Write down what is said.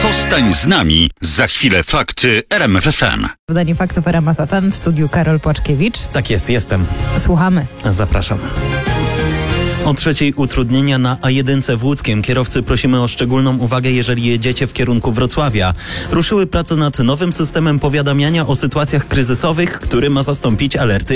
Zostań z nami. Za chwilę fakty RMF FM. Wydanie faktów RMF FM, w studiu Karol Płaczkiewicz. Tak jest, jestem. Słuchamy. Zapraszam. O 3:00 utrudnienia na A1 w Łódzkiem. Kierowcy prosimy o szczególną uwagę, jeżeli jedziecie w kierunku Wrocławia. Ruszyły prace nad nowym systemem powiadamiania o sytuacjach kryzysowych, który ma zastąpić alerty